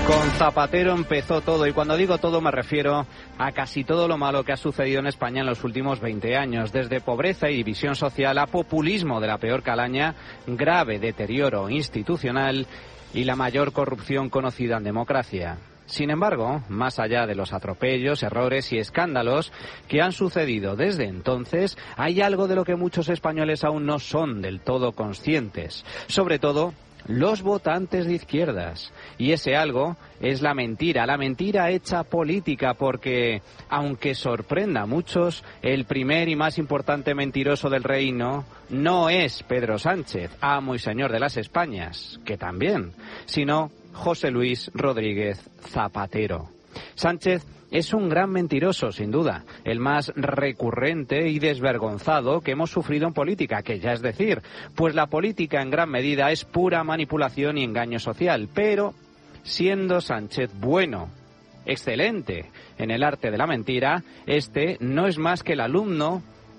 Con Zapatero empezó todo, y cuando digo todo me refiero a casi todo lo malo que ha sucedido en España en los últimos 20 años, desde pobreza y división social a populismo de la peor calaña, grave deterioro institucional y la mayor corrupción conocida en democracia. Sin embargo, más allá de los atropellos, errores y escándalos que han sucedido desde entonces, hay algo de lo que muchos españoles aún no son del todo conscientes, sobre todo los votantes de izquierdas. Y ese algo es la mentira hecha política, porque, aunque sorprenda a muchos, el primer y más importante mentiroso del reino no es Pedro Sánchez, amo y señor de las Españas, que también, sino José Luis Rodríguez Zapatero. Sánchez es un gran mentiroso, sin duda, el más recurrente y desvergonzado que hemos sufrido en política, que ya es decir, pues la política en gran medida es pura manipulación y engaño social, pero siendo Sánchez bueno, excelente en el arte de la mentira, este no es más que el alumno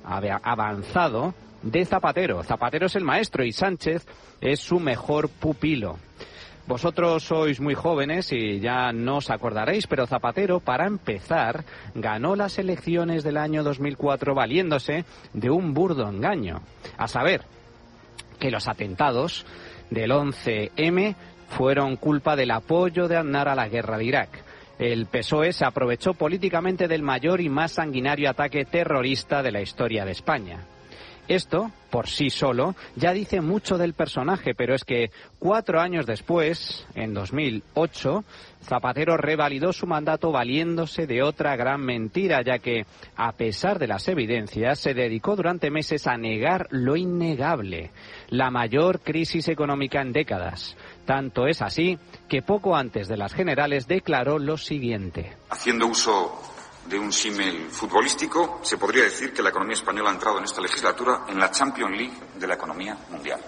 avanzado de Zapatero. Zapatero es el maestro y Sánchez es su mejor pupilo. Vosotros sois muy jóvenes y ya no os acordaréis, pero Zapatero, para empezar, ganó las elecciones del año 2004 valiéndose de un burdo engaño. A saber, que los atentados del 11M fueron culpa del apoyo de Aznar a la guerra de Irak. El PSOE se aprovechó políticamente del mayor y más sanguinario ataque terrorista de la historia de España. Esto, por sí solo, ya dice mucho del personaje, pero es que 4 años después, en 2008, Zapatero revalidó su mandato valiéndose de otra gran mentira, ya que, a pesar de las evidencias, se dedicó durante meses a negar lo innegable, la mayor crisis económica en décadas. Tanto es así que poco antes de las generales declaró lo siguiente. Haciendo uso de un símil futbolístico, se podría decir que la economía española ha entrado en esta legislatura en la Champions League de la economía mundial.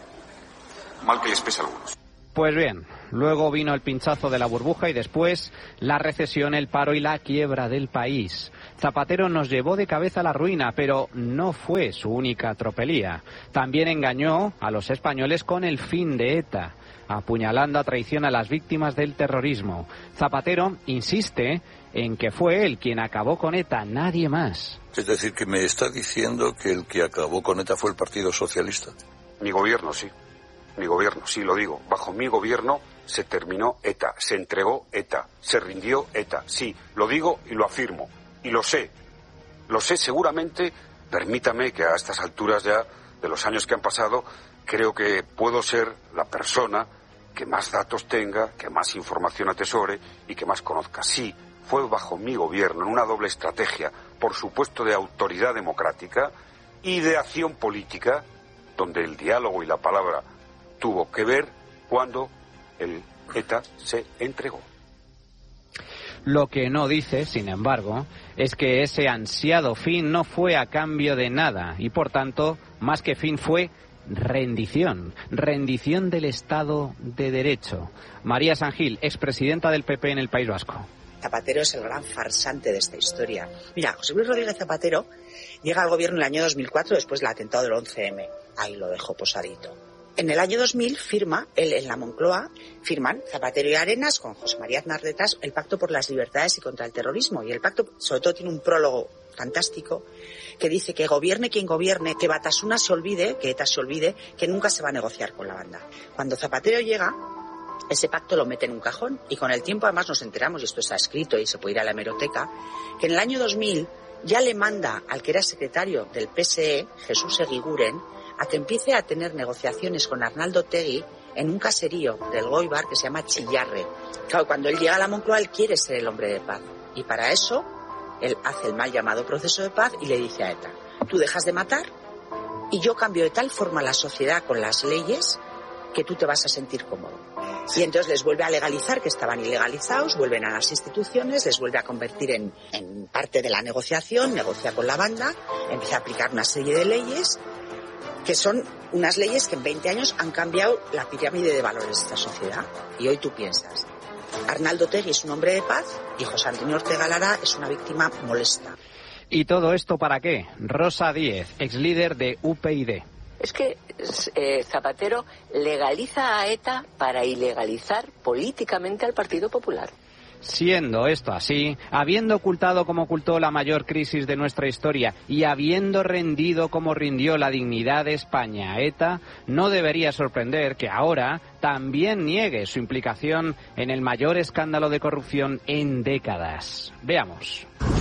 Mal que les pese a algunos. Pues bien, luego vino el pinchazo de la burbuja y después la recesión, el paro y la quiebra del país. Zapatero nos llevó de cabeza a la ruina, pero no fue su única tropelía. También engañó a los españoles con el fin de ETA, apuñalando a traición a las víctimas del terrorismo. Zapatero insiste en que fue él quien acabó con ETA, nadie más. Es decir, que me está diciendo que el que acabó con ETA fue el Partido Socialista. Mi gobierno, sí. Mi gobierno, sí, lo digo. Bajo mi gobierno se terminó ETA, se entregó ETA, se rindió ETA. Sí, lo digo y lo afirmo. Y lo sé. Lo sé seguramente. Permítame que a estas alturas ya de los años que han pasado, creo que puedo ser la persona que más datos tenga, que más información atesore y que más conozca. Sí, fue bajo mi gobierno, en una doble estrategia, por supuesto de autoridad democrática y de acción política, donde el diálogo y la palabra tuvo que ver cuando el ETA se entregó. Lo que no dice, sin embargo, es que ese ansiado fin no fue a cambio de nada y, por tanto, más que fin fue rendición del Estado de Derecho. María San Gil, expresidenta del PP en el País Vasco. Zapatero es el gran farsante de esta historia. Mira, José Luis Rodríguez Zapatero llega al gobierno en el año 2004 después del atentado del 11M. Ahí lo dejó posadito. En el año 2000 él en la Moncloa, firman Zapatero y Arenas con José María Aznar detrás el Pacto por las Libertades y contra el Terrorismo. Y el pacto, sobre todo, tiene un prólogo fantástico que dice que gobierne quien gobierne, que Batasuna se olvide, que ETA se olvide, que nunca se va a negociar con la banda. Cuando Zapatero llega, ese pacto lo mete en un cajón y con el tiempo además nos enteramos, y esto está escrito y se puede ir a la hemeroteca, que en el año 2000 ya le manda al que era secretario del PSE, Jesús Eguiguren, a que empiece a tener negociaciones con Arnaldo Otegi en un caserío del Goibar que se llama Chillarre. Claro, cuando él llega a la Moncloa, él quiere ser el hombre de paz. Y para eso, él hace el mal llamado proceso de paz y le dice a ETA: tú dejas de matar y yo cambio de tal forma la sociedad con las leyes que tú te vas a sentir cómodo. Y entonces les vuelve a legalizar, que estaban ilegalizados, vuelven a las instituciones, les vuelve a convertir en parte de la negociación, negocia con la banda, empieza a aplicar una serie de leyes que son unas leyes que en 20 años han cambiado la pirámide de valores de esta sociedad. Y hoy tú piensas, Arnaldo Otegi es un hombre de paz y José Antonio Ortega Lara es una víctima molesta. ¿Y todo esto para qué? Rosa Díez, exlíder de UPyD. Es que Zapatero legaliza a ETA para ilegalizar políticamente al Partido Popular. Siendo esto así, habiendo ocultado como ocultó la mayor crisis de nuestra historia y habiendo rendido como rindió la dignidad de España a ETA, no debería sorprender que ahora también niegue su implicación en el mayor escándalo de corrupción en décadas. Veamos.